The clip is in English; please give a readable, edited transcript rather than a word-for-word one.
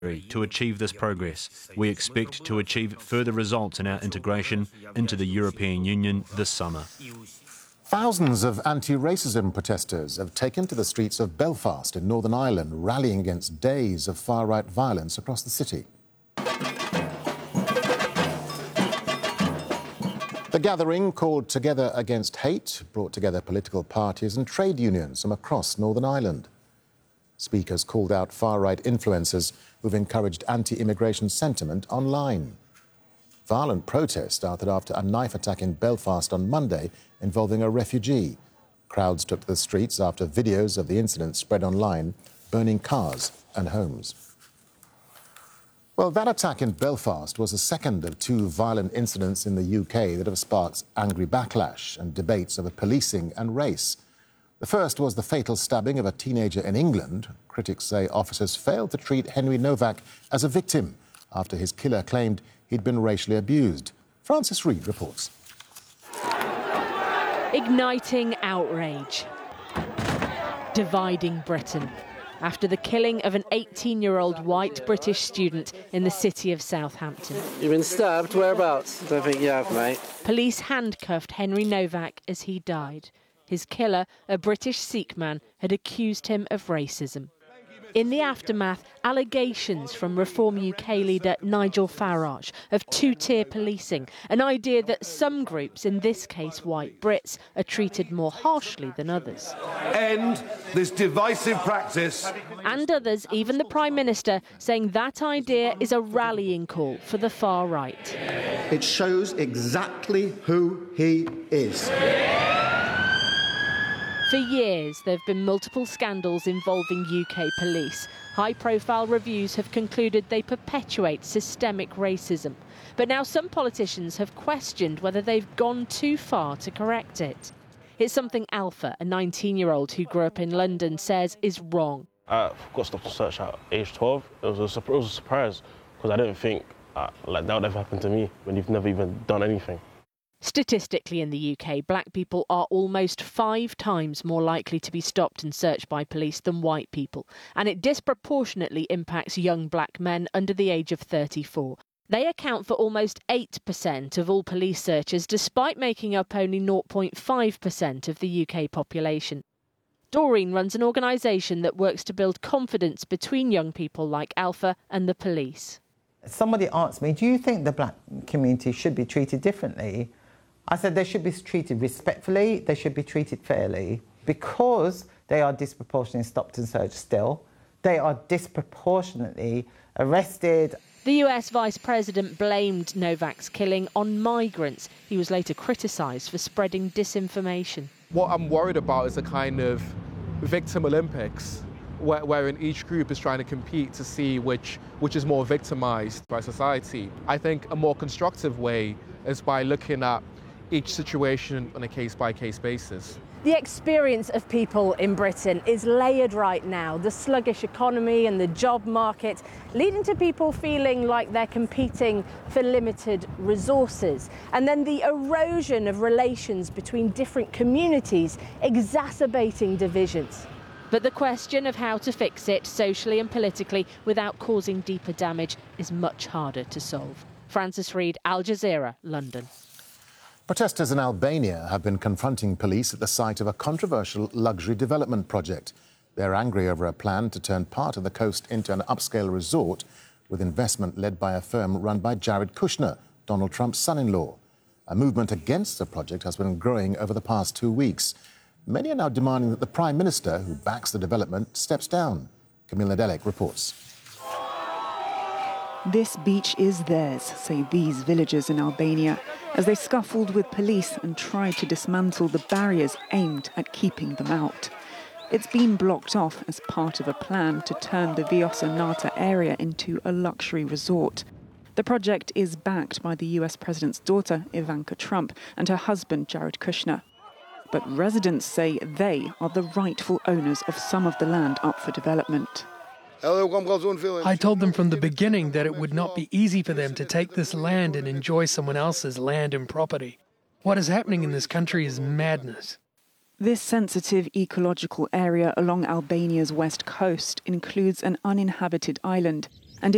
To achieve this progress, we expect to achieve further results in our integration into the European Union this summer. Thousands of anti-racism protesters have taken to the streets of Belfast in Northern Ireland, rallying against days of far-right violence across the city. The gathering, called Together Against Hate, brought together political parties and trade unions from across Northern Ireland. Speakers called out far-right influencers who've encouraged anti-immigration sentiment online. Violent protests started after a knife attack in Belfast on Monday involving a refugee. Crowds took to the streets after videos of the incident spread online, burning cars and homes. Well, that attack in Belfast was the second of two violent incidents in the UK that have sparked angry backlash and debates over policing and race. The first was the fatal stabbing of a teenager in England. Critics say officers failed to treat Henry Novak as a victim after his killer claimed he'd been racially abused. Francis Reid reports. Igniting outrage. Dividing Britain. After the killing of an 18-year-old white British student in the city of Southampton. You've been stabbed? Whereabouts? Don't think you have, mate. Police handcuffed Henry Novak as he died. His killer, a British Sikh man, had accused him of racism. In the aftermath, allegations from Reform UK leader Nigel Farage of two-tier policing, an idea that some groups, in this case white Brits, are treated more harshly than others. End this divisive practice. And others, even the Prime Minister, saying that idea is a rallying call for the far right. It shows exactly who he is. For years, there have been multiple scandals involving UK police. High-profile reviews have concluded they perpetuate systemic racism. But now some politicians have questioned whether they've gone too far to correct it. It's something Alpha, a 19-year-old who grew up in London, says is wrong. I got stopped to search at age 12. It was a surprise, because I didn't think that would ever happen to me when you've never even done anything. Statistically in the UK, black people are almost 5 times more likely to be stopped and searched by police than white people, and it disproportionately impacts young black men under the age of 34. They account for almost 8% of all police searches, despite making up only 0.5% of the UK population. Doreen runs an organisation that works to build confidence between young people like Alpha and the police. Somebody asked me, do you think the black community should be treated differently? I said they should be treated respectfully, they should be treated fairly. Because they are disproportionately stopped and searched still, they are disproportionately arrested. The US Vice President blamed Novak's killing on migrants. He was later criticised for spreading disinformation. What I'm worried about is a kind of victim Olympics, wherein each group is trying to compete to see which is more victimised by society. I think a more constructive way is by looking at each situation on a case-by-case basis. The experience of people in Britain is layered right now. The sluggish economy and the job market leading to people feeling like they're competing for limited resources. And then the erosion of relations between different communities exacerbating divisions. But the question of how to fix it socially and politically without causing deeper damage is much harder to solve. Francis Reid, Al Jazeera, London. Protesters in Albania have been confronting police at the site of a controversial luxury development project. They're angry over a plan to turn part of the coast into an upscale resort with investment led by a firm run by Jared Kushner, Donald Trump's son-in-law. A movement against the project has been growing over the past 2 weeks. Many are now demanding that the Prime Minister, who backs the development, steps down. Camilla Delek reports. This beach is theirs, say these villagers in Albania, as they scuffled with police and tried to dismantle the barriers aimed at keeping them out. It's been blocked off as part of a plan to turn the Vjosa Nata area into a luxury resort. The project is backed by the US President's daughter, Ivanka Trump, and her husband, Jared Kushner. But residents say they are the rightful owners of some of the land up for development. I told them from the beginning that it would not be easy for them to take this land and enjoy someone else's land and property. What is happening in this country is madness. This sensitive ecological area along Albania's west coast includes an uninhabited island